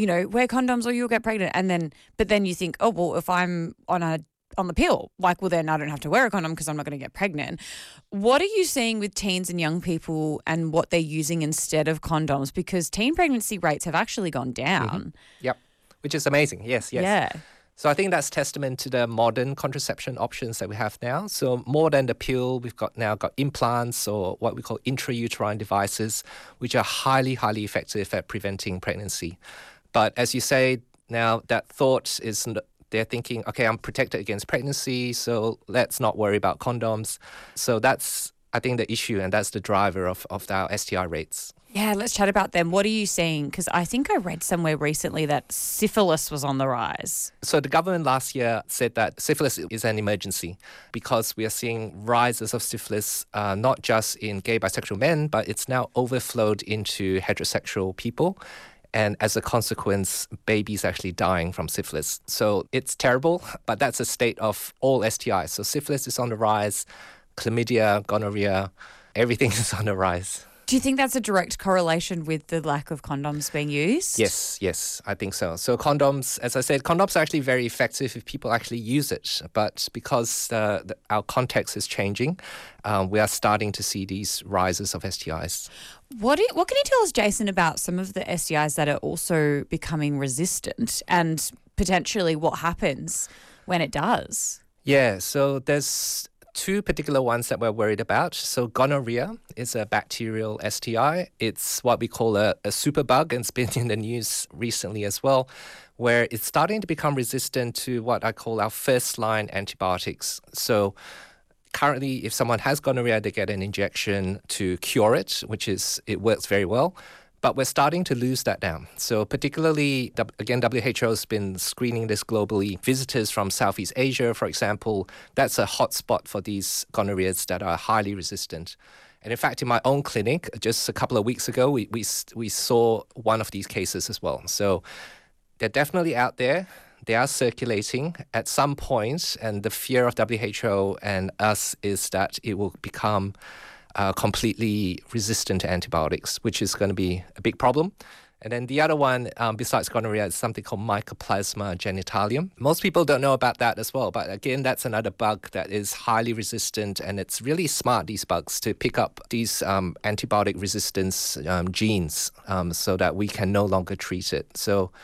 wear condoms or you'll get pregnant. But then you think, oh, well, if I'm on the pill, well, then I don't have to wear a condom because I'm not going to get pregnant. What are you seeing with teens and young people and what they're using instead of condoms? Because teen pregnancy rates have actually gone down. Mm-hmm. Yep, which is amazing. Yes. Yeah. So I think that's testament to the modern contraception options that we have now. So more than the pill, we've now got implants or what we call intrauterine devices, which are highly, highly effective at preventing pregnancy. But as you say, now that thought is they're thinking, okay, I'm protected against pregnancy, so let's not worry about condoms. So that's, I think, the issue, and that's the driver of our STI rates. Yeah, let's chat about them. What are you seeing? Because I think I read somewhere recently that syphilis was on the rise. So the government last year said that syphilis is an emergency because we are seeing rises of syphilis, not just in gay, bisexual men, but it's now overflowed into heterosexual people. And as a consequence, babies actually dying from syphilis. So it's terrible, but that's a state of all STIs. So syphilis is on the rise, chlamydia, gonorrhea, everything is on the rise. Do you think that's a direct correlation with the lack of condoms being used? Yes, I think so. So condoms, as I said, condoms are actually very effective if people actually use it. But because our context is changing, we are starting to see these rises of STIs. What can you tell us, Jason, about some of the STIs that are also becoming resistant and potentially what happens when it does? Yeah, so there's two particular ones that we're worried about. So gonorrhea is a bacterial STI. It's what we call a superbug, and it's been in the news recently as well, where it's starting to become resistant to what I call our first-line antibiotics. So currently, if someone has gonorrhea, they get an injection to cure it, it works very well. But we're starting to lose that now. So particularly, again, WHO has been screening this globally. Visitors from Southeast Asia, for example, that's a hotspot for these gonorrheas that are highly resistant. And in fact, in my own clinic, just a couple of weeks ago, we saw one of these cases as well. So they're definitely out there. They are circulating at some point, and the fear of WHO and us is that it will become completely resistant to antibiotics, which is going to be a big problem. And then the other one, besides gonorrhea, is something called Mycoplasma genitalium. Most people don't know about that as well, but again, that's another bug that is highly resistant, and it's really smart, these bugs, to pick up these antibiotic resistance genes so that we can no longer treat it.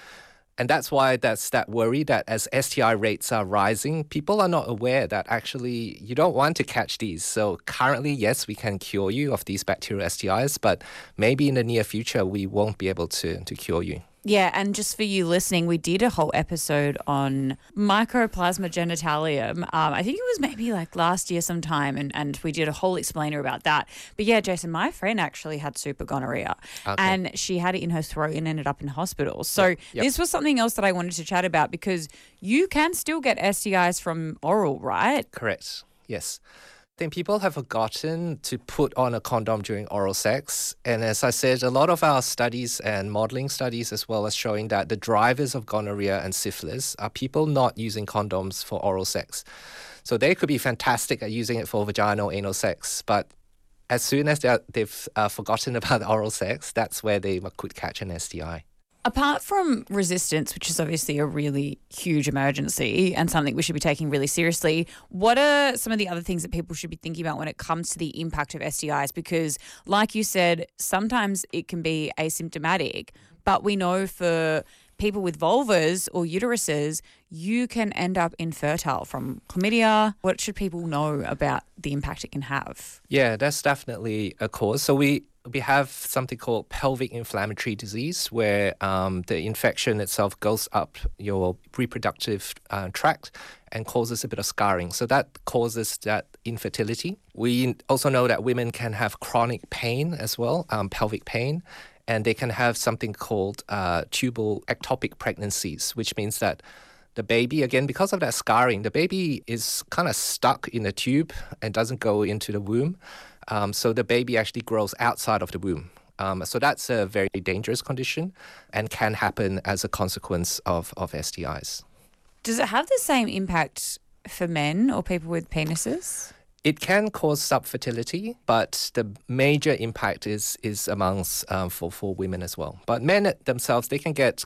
And that's why that's that worry that as STI rates are rising, people are not aware that actually you don't want to catch these. So currently, yes, we can cure you of these bacterial STIs, but maybe in the near future, we won't be able to cure you. Yeah, and just for you listening, we did a whole episode on Mycoplasma genitalium. I think it was maybe like last year sometime, and we did a whole explainer about that. But yeah, Jason, my friend actually had super gonorrhea, and she had it in her throat and ended up in hospital. So This was something else that I wanted to chat about because you can still get STIs from oral, right? Correct, yes. I think people have forgotten to put on a condom during oral sex. And as I said, a lot of our studies and modeling studies as well as showing that the drivers of gonorrhea and syphilis are people not using condoms for oral sex. So they could be fantastic at using it for vaginal anal sex, but as soon as they've forgotten about oral sex, that's where they could catch an STI. Apart from resistance, which is obviously a really huge emergency and something we should be taking really seriously, what are some of the other things that people should be thinking about when it comes to the impact of STIs? Because like you said, sometimes it can be asymptomatic, but we know for people with vulvas or uteruses, you can end up infertile from chlamydia. What should people know about the impact it can have? Yeah, that's definitely a cause. So we have something called pelvic inflammatory disease where the infection itself goes up your reproductive tract and causes a bit of scarring. So that causes that infertility. We also know that women can have chronic pain as well, pelvic pain, and they can have something called tubal ectopic pregnancies, which means that the baby, again, because of that scarring, the baby is kind of stuck in the tube and doesn't go into the womb. So the baby actually grows outside of the womb. So that's a very dangerous condition and can happen as a consequence of STIs. Does it have the same impact for men or people with penises? It can cause subfertility, but the major impact is amongst for women as well. But men themselves, they can get